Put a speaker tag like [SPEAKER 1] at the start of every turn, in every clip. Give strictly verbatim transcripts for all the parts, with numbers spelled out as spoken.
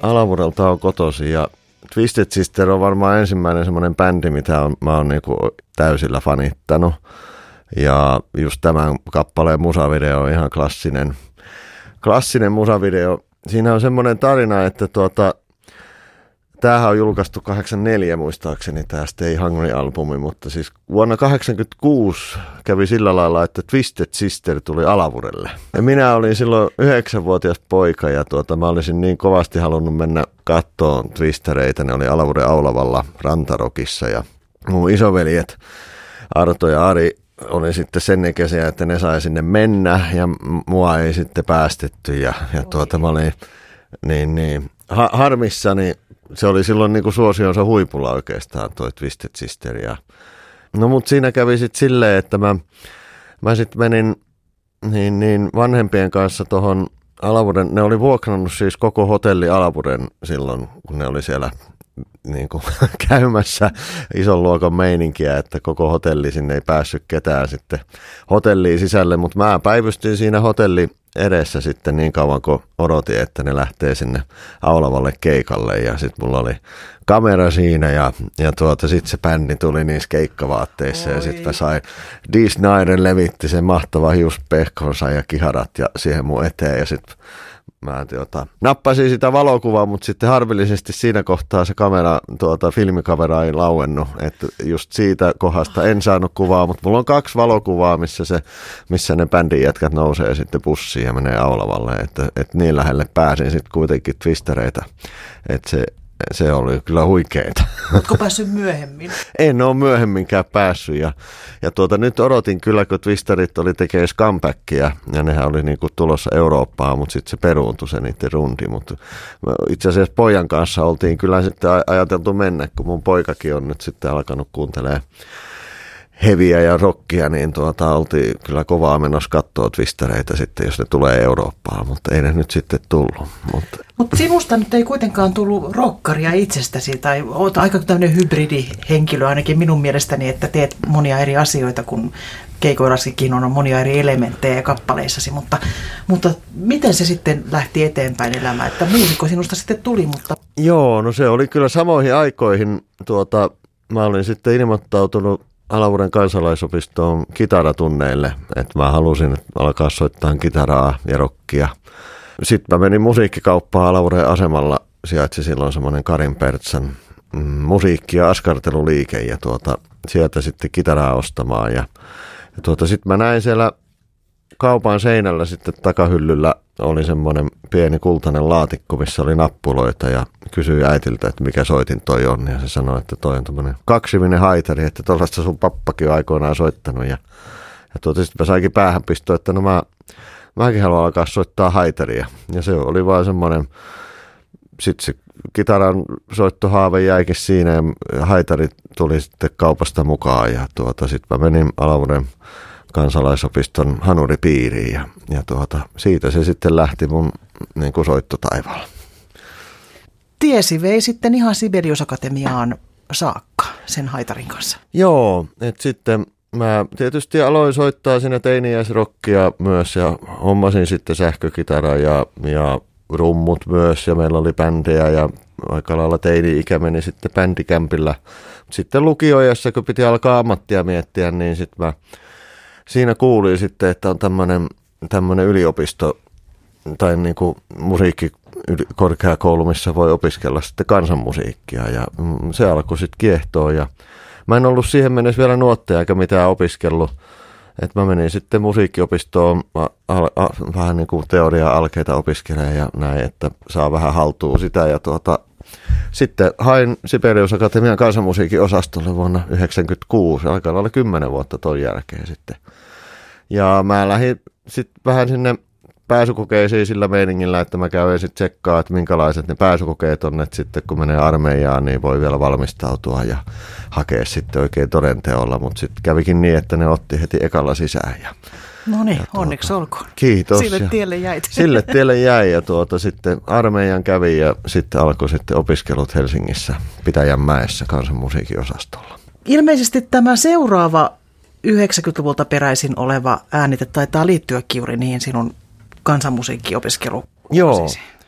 [SPEAKER 1] Alavurelta on kotoisin ja Twisted Sister on varmaan ensimmäinen semmoinen bändi, mitä on, mä oon niinku täysillä fanittanut. Ja just tämän kappaleen musavideo on ihan klassinen, klassinen musavideo. Siinä on semmoinen tarina, että tuota, tämähän on julkaistu kahdeksankymmentäneljä muistaakseni, tämä Stay Hungry-albumi, mutta siis vuonna kahdeksankymmentäkuusi kävi sillä lailla, että Twisted Sister tuli Alavurelle. Ja minä olin silloin yhdeksänvuotias poika ja tuota, mä olisin niin kovasti halunnut mennä kattoon Twistereitä. Ne oli Alavuren Aulavalla Rantarokissa ja mun isoveljet Arto ja Ari oli sitten sen ikäisiä, että ne sai sinne mennä ja mua ei sitten päästetty ja, ja tuota, mä olin niin, niin, ha- harmissani. Se oli silloin niin kuin suosionsa huipulla oikeastaan toi Twisted Sister. Ja no mut siinä kävi sitten silleen, että mä, mä sitten menin niin, niin vanhempien kanssa tuohon Alavuden. Ne oli vuokrannut siis koko hotelli Alavuden silloin, kun ne oli siellä niin kuin käymässä ison luokan meininkiä, että koko hotelli sinne ei päässyt ketään sitten hotelliin sisälle, mutta mä päivystin siinä hotelli edessä sitten niin kauan kun odotin, että ne lähtee sinne Aulavalle keikalle ja sitten mulla oli kamera siinä ja, ja tuota, sitten se bändi tuli niissä keikkavaatteissa Oi. Ja sitten mä sain Dee Snider levitti sen mahtava hiuspehkonsa ja kiharat ja siihen mun eteen ja sitten mä tuota, nappasin sitä valokuvaa, mutta sitten harvillisesti siinä kohtaa se kamera, tuota, filmikamera ei lauennut, että just siitä kohdasta en saanut kuvaa, mutta mulla on kaksi valokuvaa, missä, se, missä ne bändin jätkät nousee sitten bussiin ja menee Aulavalle, että, että niin lähelle pääsin sitten kuitenkin Twistereitä, että se Se oli kyllä huikeeta.
[SPEAKER 2] Oletko päässyt myöhemmin?
[SPEAKER 1] En ole myöhemminkään päässyt. Ja, ja tuota, nyt odotin kyllä, kun Twisterit oli tekee comebackia, ja nehän oli niinku tulossa Eurooppaan, mutta sitten se peruuntui se niiden rundi. Mutta itse asiassa pojan kanssa oltiin kyllä sitten ajateltu mennä, kun mun poikakin on nyt sitten alkanut kuuntelemaan heviä ja rockia, niin tuota, oltiin kyllä kovaa menossa katsoa Twistereitä sitten, jos ne tulee Eurooppaan, mutta ei ne nyt sitten tullut. Mutta
[SPEAKER 2] Mut sinusta nyt ei kuitenkaan tullut rockaria itsestäsi, tai olet aika tämmöinen hybridihenkilö ainakin minun mielestäni, että teet monia eri asioita, kun keikoillassakin on monia eri elementtejä kappaleissasi, mutta, mutta miten se sitten lähti eteenpäin elämään, että muusikko sinusta sitten tuli, mutta
[SPEAKER 1] Joo, no se oli kyllä samoihin aikoihin, tuota, mä olin sitten ilmoittautunut Alavuden kansalaisopistoon kitaratunneille, että mä halusin alkaa soittaa kitaraa ja rockia. Sitten mä menin musiikkikauppaan Alavuden asemalla, sijaitsi silloin semmoinen Karin Pertsan mm, musiikki- ja askarteluliike ja tuota, sieltä sitten kitaraa ostamaan. Ja, ja tuota, sitten mä näin siellä kaupan seinällä sitten takahyllyllä oli semmoinen pieni kultainen laatikko, missä oli nappuloita ja kysyi äitiltä, että mikä soitin toi on. Ja se sanoi, että toi on tämmöinen kaksiminen haitari, että tuollaista sun pappakin on aikoinaan soittanut. Ja, ja tuota, sitten mä sainkin päähän pistoa, että no mä, mäkin haluan alkaa soittaa haitaria. Ja se oli vaan semmoinen, sitten se kitaran soittohaave jäikin siinä ja haitari tuli sitten kaupasta mukaan. Ja tuota, sitten mä menin Alavuden kansalaisopiston hanuripiiriin ja, ja tuota, siitä se sitten lähti mun niin kuin soittotaivaalla.
[SPEAKER 2] Tiesi vei sitten ihan Sibelius Akatemiaan saakka sen haitarin kanssa.
[SPEAKER 1] Joo, että sitten mä tietysti aloin soittaa siinä teiniäisrockia myös ja hommasin sitten sähkökitaraa ja, ja rummut myös ja meillä oli bändejä ja aika lailla teini-ikä meni sitten bändikämpillä. Sitten lukioajassa, kun piti alkaa ammattia miettiä, niin sitten mä siinä kuuli sitten, että on tämmöinen, tämmöinen yliopisto tai niin kuin musiikkikorkeakoulu, missä voi opiskella sitten kansanmusiikkia ja se alkoi sitten kiehtoa ja mä en ollut siihen mennessä vielä nuotteja eikä mitään opiskellut, että mä menin sitten musiikkiopistoon a, a, a, vähän niin kuin teoriaa alkeita opiskelemaan ja näin, että saa vähän haltuun sitä ja tuota, sitten hain Sibelius Akatemian kansanmusiikin osastolle vuonna yhdeksänkymmentäkuusi, alkaa olla kymmenen vuotta ton jälkeen sitten. Ja mä lähdin sitten vähän sinne pääsykokeisiin sillä meiningillä, että mä käyn sitten tsekkaa, että minkälaiset ne pääsykokeet on, että sitten kun menee armeijaan, niin voi vielä valmistautua ja hakea sitten oikein todenteolla, mutta sitten kävikin niin, että ne otti heti ekalla sisään. Ja,
[SPEAKER 2] no niin,
[SPEAKER 1] tuota,
[SPEAKER 2] onneksi olkoon.
[SPEAKER 1] Kiitos.
[SPEAKER 2] Sille tielle jäit.
[SPEAKER 1] Sille tielle jäi ja tuota, sitten armeijan kävi ja sitten alkoi sitten opiskelut Helsingissä Pitäjänmäessä kansanmusiikin osastolla.
[SPEAKER 2] Ilmeisesti tämä seuraava yhdeksänkymmentäluvulta peräisin oleva äänite taitaa liittyäkin juuri niihin sinun kansanmusiikkiopiskeluvuosiin.
[SPEAKER 1] Joo,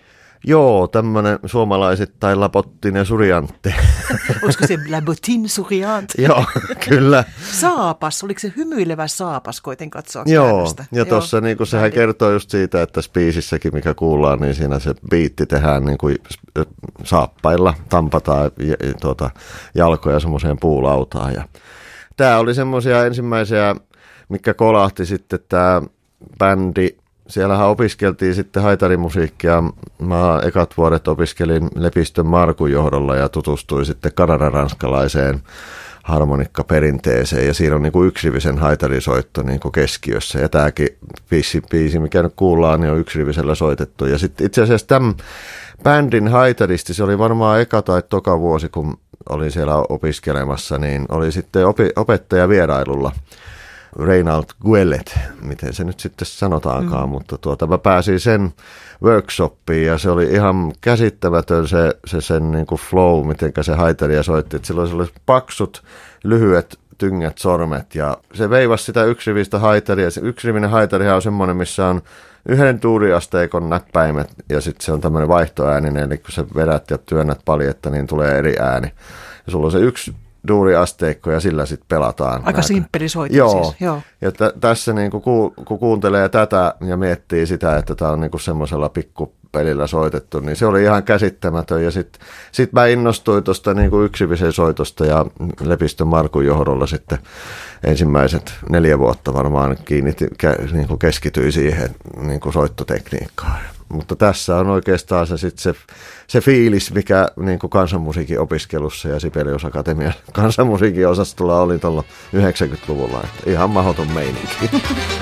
[SPEAKER 1] Joo, tämmöinen suomalaisittain La Bottine Souriante.
[SPEAKER 2] Olisiko se La Bottine Souriante?
[SPEAKER 1] Joo, kyllä.
[SPEAKER 2] Saapas, oliko se hymyilevä saapas, koitin katsoa
[SPEAKER 1] Joo,
[SPEAKER 2] käännöstä.
[SPEAKER 1] ja tuossa niin sehän kertoo just siitä, että tässä biisissäkin, mikä kuullaan, niin siinä se biitti tehdään niin kuin saappailla, tampataan tuota, jalkoja semmoiseen puulautaan. Ja tämä oli semmoisia ensimmäisiä, mikä kolahti sitten tämä bändi. Siellähän opiskeltiin sitten haitarimusiikkia. Mä ekat vuodet opiskelin Lepistön Markun johdolla ja tutustuin sitten kanada-ranskalaiseen harmonikkaperinteeseen. Ja siinä on niin kuin yksirivisen haitarisoitto niin kuin keskiössä. Ja tämäkin biisi, biisi, mikä nyt kuullaan, niin on yksirivisellä soitettu. Ja sitten itse asiassa tämän bändin haitaristi, se oli varmaan eka tai toka vuosi, kun olin siellä opiskelemassa, niin oli sitten opi, opettaja vierailulla. Reinald Guellet, miten se nyt sitten sanotaankaan, mm. mutta tuota, mä pääsin sen workshopiin ja se oli ihan käsittämätön se, se sen niin kuin flow, mitenkä se haitaria soitti. Että silloin se oli paksut, lyhyet, tyngät sormet ja se veivasi sitä yksirivistä haitaria. Se yksirivinen haitarihan on semmoinen, missä on yhden tuuriasteikon näppäimet ja sitten se on tämmöinen vaihtoääninen, eli kun sä vedät ja työnnät paljetta, niin tulee eri ääni. Ja sulla on se yksi duuriasteikko ja sillä sitten pelataan.
[SPEAKER 2] Aika simppeli soitin
[SPEAKER 1] Joo.
[SPEAKER 2] siis. Joo.
[SPEAKER 1] Ja t- tässä niin kun, ku, kuuntelee tätä ja miettii sitä, että tämä on niin semmoisella pikkupelillä soitettu, niin se oli ihan käsittämätön. Ja sitten sit mä innostuin tuosta niin yksivisen soitosta ja Lepistön Markun johdolla sitten ensimmäiset neljä vuotta varmaan kiinnitin, kä- niin keskityin siihen niin soittotekniikkaan. Mutta tässä on oikeastaan se, sit se, se fiilis, mikä niin kuin kansanmusiikin opiskelussa ja Sibelius Akatemian kansanmusiikin osastolla oli tuolla yhdeksänkymmentäluvulla. Että ihan mahdoton meininki.